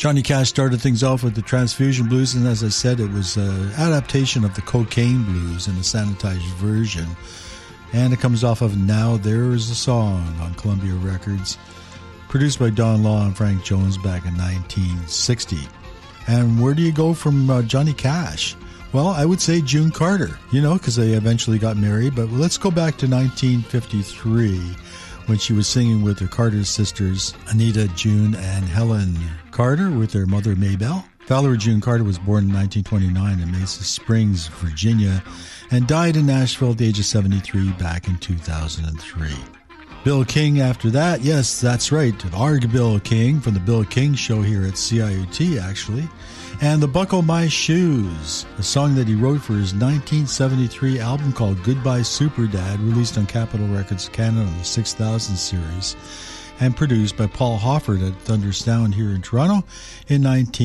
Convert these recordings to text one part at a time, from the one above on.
Johnny Cash started things off with the Transfusion Blues, and as I said, it was an adaptation of the Cocaine Blues in a sanitized version. And it comes off of Now There Is a Song on Columbia Records, produced by Don Law and Frank Jones back in 1960. And where do you go from Johnny Cash? Well, I would say June Carter, because they eventually got married. But let's go back to 1953 when she was singing with her Carter sisters, Anita, June, and Helen Carter, with their mother, Maybelle. Valerie June Carter was born in 1929 in Mesa Springs, Virginia, and died in Nashville at the age of 73 back in 2003. Bill King after that, yes, that's right, our Bill King from the Bill King Show here at CIUT, actually. And the Buckle My Shoes, a song that he wrote for his 1973 album called Goodbye Super Dad, released on Capitol Records Canada on the 6000 series, and produced by Paul Hofford at Thunder Sound here in Toronto in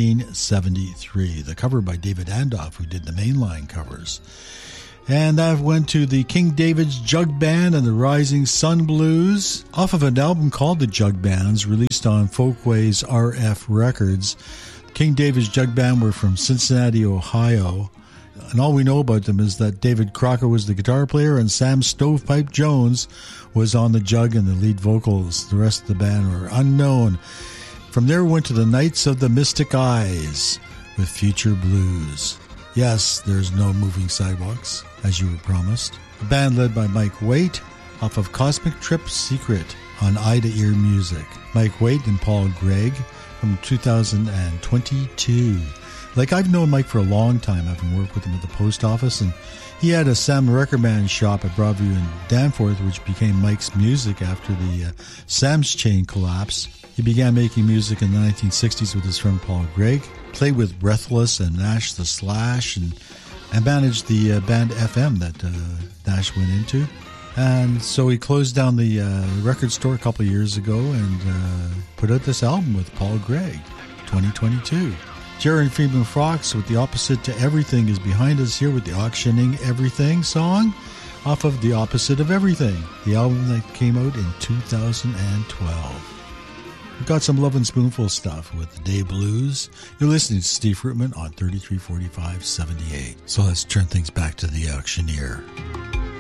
1973. The cover by David Andoff, who did the mainline covers. And that went to the King David's Jug Band and the Rising Sun Blues, off of an album called The Jug Bands, released on Folkways RF Records. King David's Jug Band were from Cincinnati, Ohio, and all we know about them is that David Crocker was the guitar player and Sam Stovepipe Jones was on the jug and the lead vocals. The rest of the band were unknown. From there we went to the Knights of the Mystic Eyes with Future Blues. Yes, there's no moving sidewalks, as you were promised. A band led by Mike Waite off of Cosmic Trip Secret on Ida Ear Music. Mike Waite and Paul Gregg from 2022. I've known Mike for a long time, having worked with him at the post office, and he had a Sam Reckerman shop at Broadview in Danforth, which became Mike's Music after the Sam's chain collapse. He began making music in the 1960s with his friend Paul Gregg, played with Breathless and Nash the Slash, and managed the band FM that Nash went into. And so he closed down the record store a couple of years ago and put out this album with Paul Gregg, 2022. Jerry Freeman Fox with The Opposite to Everything is behind us here with the Auctioning Everything song off of The Opposite of Everything, the album that came out in 2012. We've got some Lovin' Spoonful stuff with the Day Blues. You're listening to Steve Fruitman on 334578. So let's turn things back to the Auctioneer.